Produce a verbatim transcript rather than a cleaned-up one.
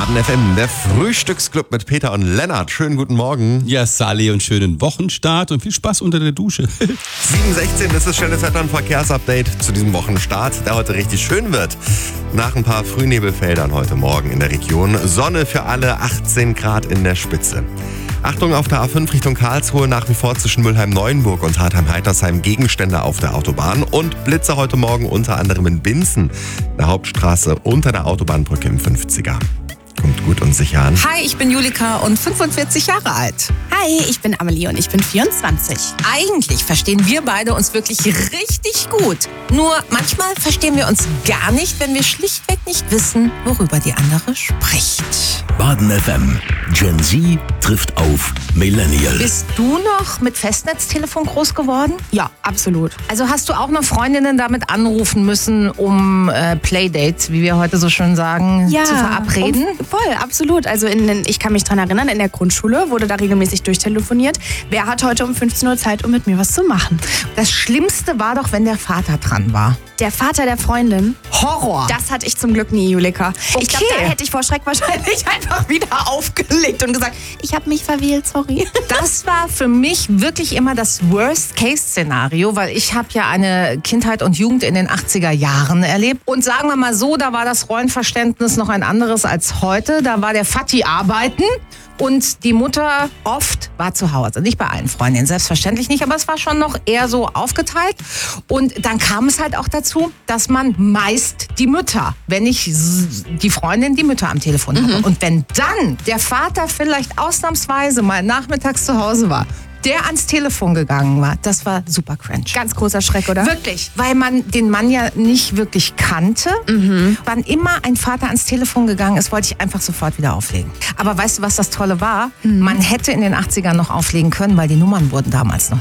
Baden F M, der Frühstücksclub mit Peter und Lennart. Schönen guten Morgen. Ja, Sally und schönen Wochenstart und viel Spaß unter der Dusche. sieben Uhr sechzehn ist das schnelle Wetter- und Verkehrsupdate zu diesem Wochenstart, der heute richtig schön wird. Nach ein paar Frühnebelfeldern heute Morgen in der Region. Sonne für alle, achtzehn Grad in der Spitze. Achtung auf der A fünf Richtung Karlsruhe, nach wie vor zwischen Mülheim-Neuenburg und Hartheim-Heitersheim Gegenstände auf der Autobahn und Blitze heute Morgen unter anderem in Binzen, der Hauptstraße unter der Autobahnbrücke im fünfziger. Kommt gut und sicher an. Hi, ich bin Julika und fünfundvierzig Jahre alt. Hi, ich bin Amelie und ich bin vierundzwanzig. Eigentlich verstehen wir beide uns wirklich richtig gut. Nur manchmal verstehen wir uns gar nicht, wenn wir schlichtweg nicht wissen, worüber die andere spricht. Baden F M. Gen Z trifft auf Millennial. Bist du noch mit Festnetztelefon groß geworden? Ja, absolut. Also hast du auch noch Freundinnen damit anrufen müssen, um äh, Playdates, wie wir heute so schön sagen, Ja, zu verabreden? um, voll, absolut. Also in den, ich kann mich dran erinnern, in der Grundschule wurde da regelmäßig durchtelefoniert. Wer hat heute um fünfzehn Uhr Zeit, um mit mir was zu machen? Das Schlimmste war doch, wenn der Vater dran war. Der Vater der Freundin. Horror. Das hatte ich zum Glück nie, Julika. Ich glaube, Okay. da hätte ich vor Schreck wahrscheinlich einfach wieder aufgelegt und gesagt, ich habe mich verwählt, sorry. Das war für mich wirklich immer das Worst-Case-Szenario, weil ich habe ja eine Kindheit und Jugend in den achtziger Jahren erlebt. Und sagen wir mal so, da war das Rollenverständnis noch ein anderes als heute. Da war der Vati arbeiten und die Mutter oft war zu Hause. Nicht bei allen Freundinnen, selbstverständlich nicht, aber es war schon noch eher so aufgeteilt. Und dann kam es halt auch dazu, dass man meist die Mütter, wenn nicht die Freundin, die Mütter am Telefon hatte. Und wenn dann der Vater vielleicht ausnahmsweise mal nachmittags zu Hause war, der ans Telefon gegangen war, das war super cringe. Ganz großer Schreck, oder? Wirklich, weil man den Mann ja nicht wirklich kannte. Mhm. Wann immer ein Vater ans Telefon gegangen ist, wollte ich einfach sofort wieder auflegen. Aber weißt du, was das Tolle war? Mhm. Man hätte in den achtzigern noch auflegen können, weil die Nummern wurden damals noch